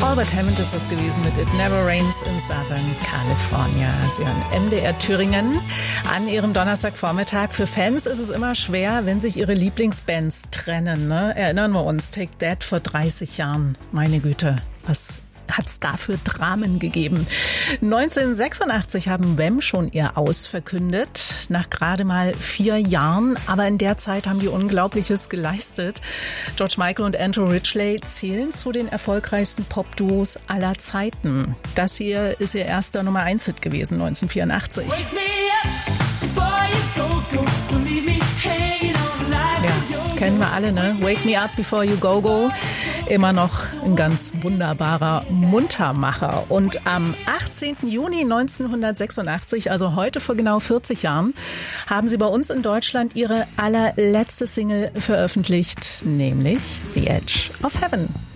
Albert Hammond ist das gewesen mit It Never Rains in Southern California. Sie hören MDR Thüringen an Ihrem Donnerstagvormittag. Für Fans ist es immer schwer, wenn sich ihre Lieblingsbands trennen. Ne? Erinnern wir uns, Take That vor 30 Jahren. Meine Güte, was hat's da für Dramen gegeben. 1986 haben Wham schon ihr Aus verkündet, nach gerade mal 4 Jahren. Aber in der Zeit haben die Unglaubliches geleistet. George Michael und Andrew Ridgeley zählen zu den erfolgreichsten Pop-Duos aller Zeiten. Das hier ist ihr erster Nummer-1-Hit gewesen, 1984. Ja, kennen wir alle, ne? Wake Me Up Before You Go Go. Immer noch ein ganz wunderbarer Muntermacher. Und am 18. Juni 1986, also heute vor genau 40 Jahren, haben sie bei uns in Deutschland ihre allerletzte Single veröffentlicht, nämlich The Edge of Heaven.